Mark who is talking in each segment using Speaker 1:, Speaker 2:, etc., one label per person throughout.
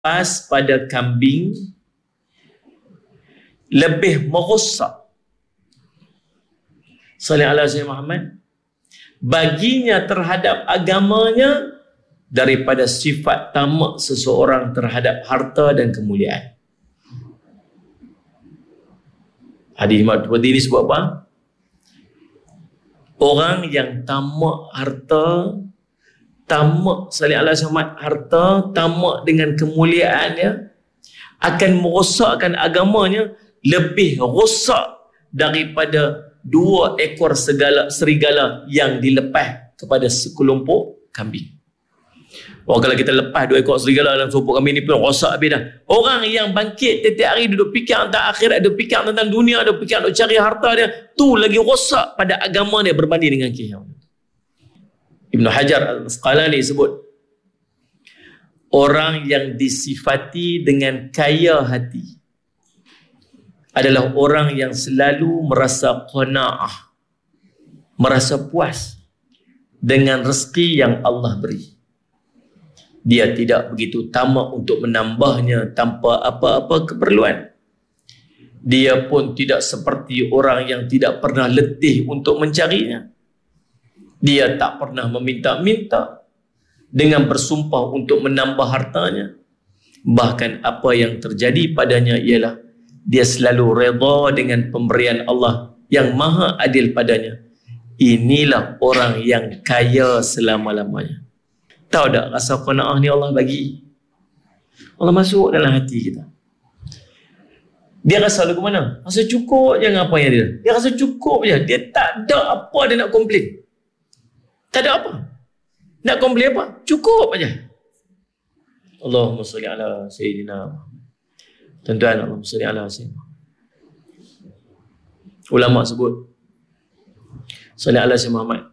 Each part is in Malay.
Speaker 1: pas pada kambing lebih merosak. Salih ala Sayyidina Muhammad, baginya terhadap agamanya daripada sifat tamak seseorang terhadap harta dan kemuliaan. Hadis seperti ini sebab apa? Orang yang tamak harta, tamak salih ala Muhammad harta, tamak dengan kemuliaannya, akan merosakkan agamanya lebih rosak daripada 2 ekor serigala yang dilepas kepada sekelompok kambing. Kalau kita lepas 2 ekor serigala dalam sekelompok kambing ni pun rosak habis dah. Orang yang bangkit tiap hari duduk fikir tentang akhirat, duduk fikir tentang dunia, duduk fikir duduk cari harta dia, tu lagi rosak pada agama dia berbanding dengan kiamat. Ibn Hajar Al-Asqalani sebut, orang yang disifati dengan kaya hati adalah orang yang selalu merasa qanaah, merasa puas dengan rezeki yang Allah beri. Dia tidak begitu tamak untuk menambahnya tanpa apa-apa keperluan. Dia pun tidak seperti orang yang tidak pernah letih untuk mencarinya. Dia tak pernah meminta-minta dengan bersumpah untuk menambah hartanya. Bahkan apa yang terjadi padanya ialah dia selalu redha dengan pemberian Allah yang maha adil padanya. Inilah orang yang kaya selama-lamanya. Tahu tak rasa qanaah ni Allah bagi? Allah masuk dalam hati kita. Dia rasa lagu mana? Rasa cukup je dengan apa yang dia. Dia rasa cukup je. Dia tak ada apa dia nak komplain. Tak ada apa. Nak komplain apa? Cukup aja. Allahumma salli ala Sayyidina Muhammad. Tuan-tuan, Allahumma salli ala Sayyidina. Ulama sebut salli ala Sayyidina Muhammad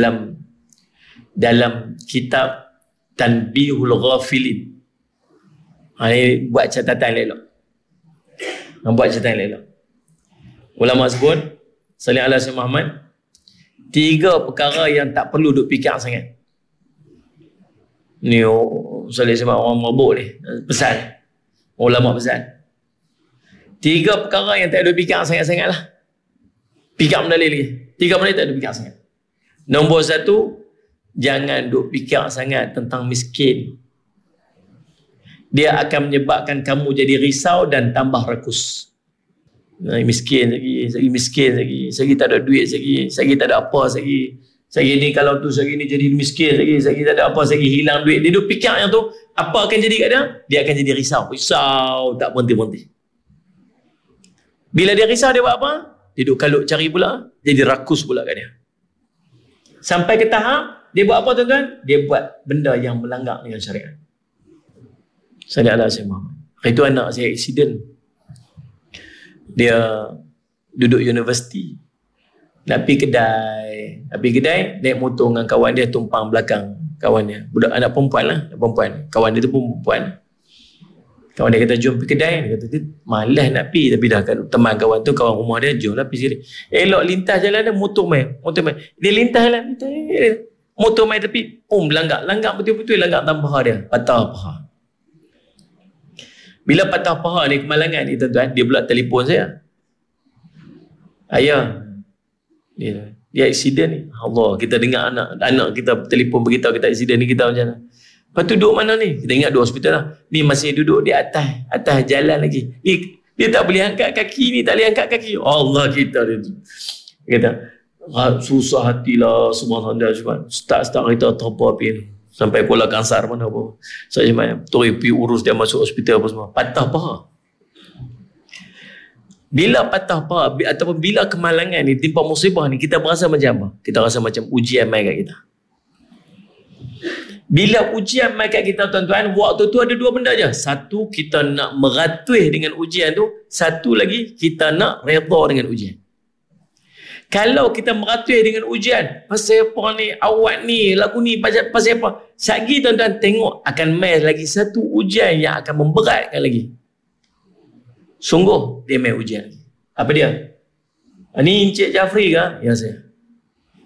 Speaker 1: dalam kitab Tanbihul Ghafilin. Ini buat catatan elok. Buat catatan elok. Ulama sebut salli ala Sayyidina Muhammad, 3 perkara yang tak perlu duk fikir sangat. Ni salli Sayyidina orang mabuk ni pesan. Ulama pesan 3 perkara yang tak ada fikir sangat-sangat lah. Fikir benda lagi. 3 benda tak ada fikir sangat. Nombor 1, jangan duk fikir sangat tentang miskin. Dia akan menyebabkan kamu jadi risau dan tambah rakus. Miskin lagi, tak ada duit lagi, tak ada apa lagi. Sagi ni kalau tu sagi ni jadi miskin sagi tak ada apa, sagi hilang duit. Dia duk fikir yang tu, apa akan jadi kat dia? Dia akan jadi risau tak berhenti-berhenti. Bila dia risau, dia buat apa? Dia duk kalut cari pula, jadi rakus pula kat dia. Sampai ke tahap, dia buat apa tuan-tuan? Dia buat benda yang melanggar dengan syariat. Sallallahu alaihi wasallam. Itu anak saya accident. Dia duduk universiti. Nak pergi kedai, naik motor dengan kawan dia, tumpang belakang kawan dia. Budak anak perempuan. Kawan dia tu perempuan. Kawan dia kata, jom pergi kedai. Dia kata, malas nak pergi. Tapi dah kan, teman kawan tu, kawan rumah dia, jom lah pergi sini. Elok lintas jalan dia, motor main. Dia lintas jalan, motor main tapi, langgar betul-betul, langgar tanpa paha dia. Patah paha. Bila patah paha ni, kemalangan ni tuan-tuan, dia pula telefon saya. Ayah, dia accident ni. Allah, kita dengar anak kita telefon beritahu kita accident ni, kita macam mana? Lepas tu duduk mana ni? Kita ingat duduk hospital lah. Ni masih duduk di atas jalan lagi. Dia tak boleh angkat kaki ni, tak boleh angkat kaki. Allah kita dia tu. Dia kata, susah hatilah subhanallah. Start kita terpa api ni. Sampai Kuala Kangsar mana apa. Saya macam tu pergi urus dia masuk hospital apa semua. Patah paha. Bila patah paha ataupun bila kemalangan ni, timpa musibah ni, kita berasa macam apa? Kita rasa macam ujian mai kat kita. Bila ujian mai kat kita tuan-tuan, waktu tu ada 2 benda je. Satu, kita nak meratuih dengan ujian tu. Satu lagi, kita nak redha dengan ujian. Kalau kita meratuih dengan ujian, pasal apa ni, awak ni, lagu ni, pasal apa? Sagi tuan-tuan tengok, akan mai lagi satu ujian yang akan memberatkan lagi. Sungguh, dia mai ujian. Apa dia? Ni Encik Jafri ke? Ya, saya.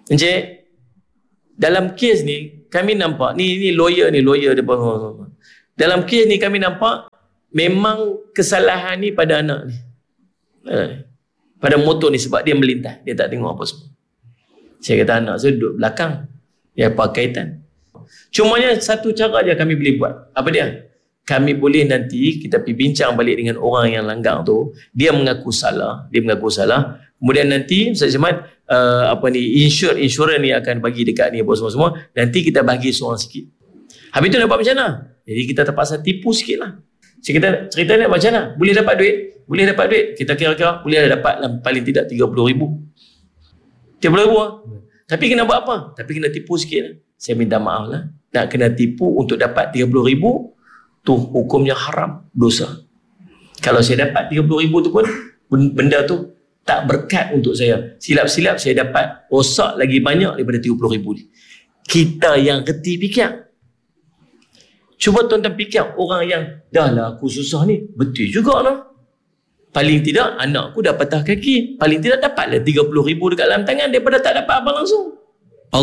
Speaker 1: Encik, dalam kes ni, kami nampak, ni lawyer dia. Dalam kes ni kami nampak memang kesalahan ni pada anak ni. Pada motor ni sebab dia melintas. Dia tak tengok apa semua. Saya kata anak saya duduk belakang. Dia apa kaitan? Cumanya satu cara je kami boleh buat. Apa dia? Kami boleh nanti kita pergi bincang balik dengan orang yang langgar tu. Dia mengaku salah. Kemudian nanti Ustaz Samad insurans ni akan bagi dekat ni apa semua-semua. Nanti kita bagi seorang sikit. Habis tu nak buat macam mana? Jadi kita terpaksa tipu sikit lah. Cerita ni macam mana? Boleh dapat duit? Boleh dapat duit. Kita kira-kira boleh dapat paling tidak 30,000. 30,000 lah. Tapi kena buat apa? Tapi kena tipu sikit lah. Saya minta maaf lah. Nak kena tipu untuk dapat 30,000 tu hukumnya haram, dosa. Kalau saya dapat 30,000 tu pun benda tu tak berkat untuk saya. Silap-silap saya dapat rosak lagi banyak daripada 30,000 ni. Kita yang reti fikir. Cuba tuan-tuan fikir orang yang dah lah aku susah ni, betul juga lah. Paling tidak anak aku dah patah kaki, paling tidak dapatlah 30,000 dekat dalam tangan daripada tak dapat apa langsung.